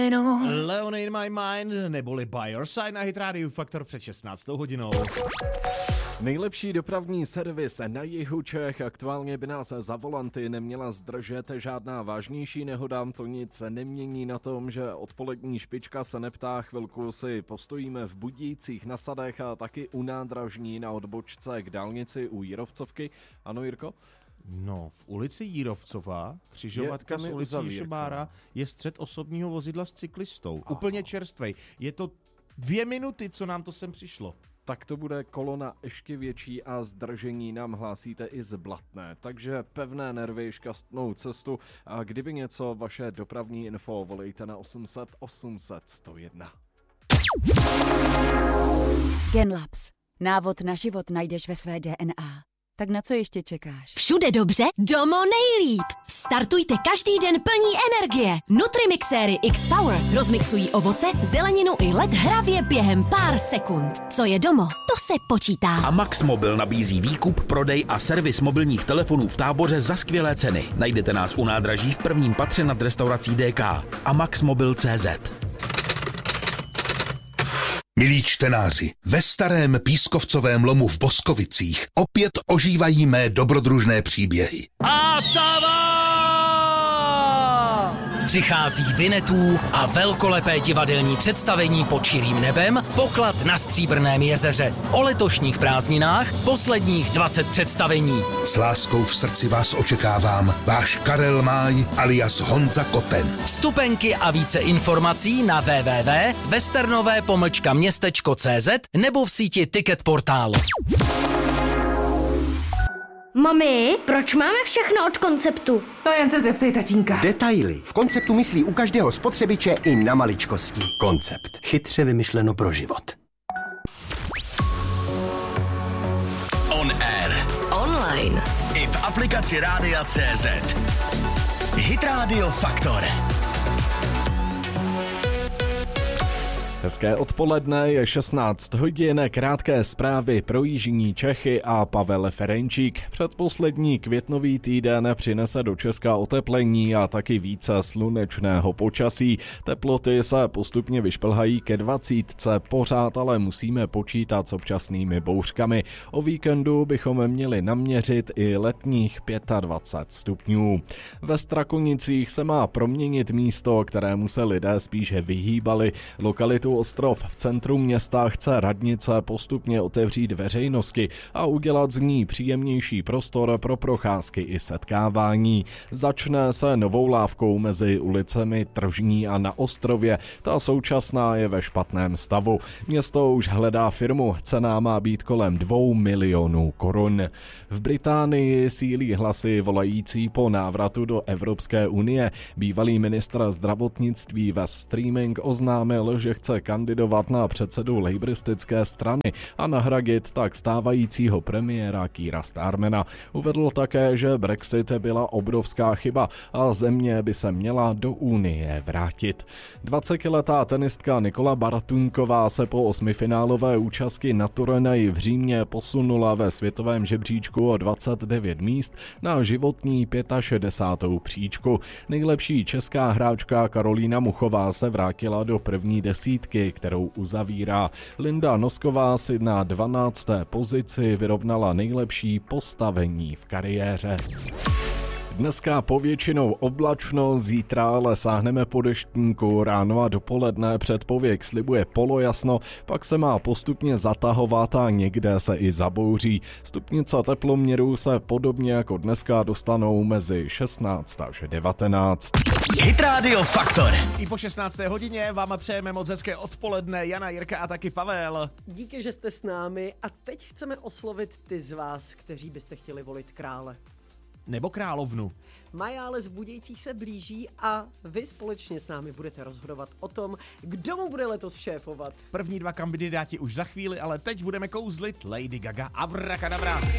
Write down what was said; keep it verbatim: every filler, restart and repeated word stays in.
Leon in my mind, neboli By Your Side na Hit Radio Faktor před šestnáctou hodinou. Nejlepší dopravní servis na jihu Čech. Aktuálně by nás za volanty neměla zdržet žádná vážnější nehoda. To nic nemění na tom, že odpolední špička se neptá. Chvilku si postojíme v Budících na Sadech a taky u nádražní na odbočce k dálnici u Jirovcovky. Ano, Jirko? No, v ulici Jirovcová, křižovatka s ulicí Šebára, je střet osobního vozidla s cyklistou. Aha. Úplně čerstvej. Je to dvě minuty, co nám to sem přišlo. Tak to bude kolona ještě větší a zdržení nám hlásíte i z Blatné. Takže pevné nervy, šťastnou cestu a kdyby něco, vaše dopravní info volejte na osm set osm set sto jedna. Genlabs. Návod na život najdeš ve své D N A. Tak na co ještě čekáš? Všude dobře, domo nejlíp. Startujte každý den plní energie. Nutrimixéry X-Power rozmixují ovoce, zeleninu i led hravě během pár sekund. Co je domo, to se počítá. A Max Mobil nabízí výkup, prodej a servis mobilních telefonů v Táboře za skvělé ceny. Najdete nás u nádraží v prvním patře nad restaurací D K a maxmobil tečka cé zet. Milí čtenáři, ve starém pískovcovém lomu v Boskovicích opět ožívají mé dobrodružné příběhy. A tava! Přichází Vinetů a velkolepé divadelní představení pod širým nebem, Poklad na Stříbrném jezeře. O letošních prázdninách posledních dvacet představení. S láskou v srdci vás očekávám, váš Karel Máj alias Honza Koten. Vstupenky a více informací na w w w tečka westernové pomlčka městečko tečka cé zet nebo v síti Ticket Portálu. Mami, proč máme všechno od Konceptu? To jen se zeptej tatínka. Detaily. V Konceptu myslí u každého spotřebiče i na maličkosti. Koncept. Chytře vymyšleno pro život. On air. Online. I v aplikaci Rádia tečka cé zet. Hit Radio Faktor. Hezké odpoledne, je šestnáct hodin, krátké zprávy pro jižní Čechy a Pavel Ferenčík. Předposlední květnový týden přinese do Česka oteplení a taky více slunečného počasí. Teploty se postupně vyšplhají ke dvacítce, pořád ale musíme počítat s občasnými bouřkami. O víkendu bychom měli naměřit i letních dvacet pět stupňů. Ve Strakonicích se má proměnit místo, kterému se lidé spíše vyhýbali. Lokalitu Ostrov v centru města chce radnice postupně otevřít veřejnosti a udělat z ní příjemnější prostor pro procházky i setkávání. Začne se novou lávkou mezi ulicemi Tržní a na Ostrově. Ta současná je ve špatném stavu. Město už hledá firmu, cena má být kolem dvou milionů korun. V Británii sílí hlasy volající po návratu do Evropské unie. Bývalý ministr zdravotnictví Wes Streaming oznámil, že chce kandidovat na předsedu laboristické strany a nahradit tak stávajícího premiéra Keira Starmera. Uvedl také, že Brexit byla obrovská chyba a země by se měla do Unie vrátit. dvacetiletá tenistka Nikola Bartuňková se po osmifinálové účasti na turnaji v Římě posunula ve světovém žebříčku o dvacet devět míst na životní šedesátou pátou příčku. Nejlepší česká hráčka Karolína Muchová se vrátila do první desítky, kterou uzavírá. Linda Nosková si na dvanácté pozici vyrovnala nejlepší postavení v kariéře. Dneska povětšinou oblačno, zítra ale sáhneme po deštníku, ráno a dopoledne předpověď slibuje polojasno, pak se má postupně zatahovat a někde se i zabouří. Stupnice teploměrů se podobně jako dneska dostanou mezi šestnáct až devatenáct. Hit Radio Faktor. I po šestnácté hodině vám přejeme moc hezké odpoledne Jana, Jirka a taky Pavel. Díky, že jste s námi a teď chceme oslovit ty z vás, kteří byste chtěli volit krále. Nebo královnu. Majáles v Budějcích se blíží a vy společně s námi budete rozhodovat o tom, kdo mu bude letos šéfovat. První dva kandidáti už za chvíli, ale teď budeme kouzlit Lady Gaga Abracadabra.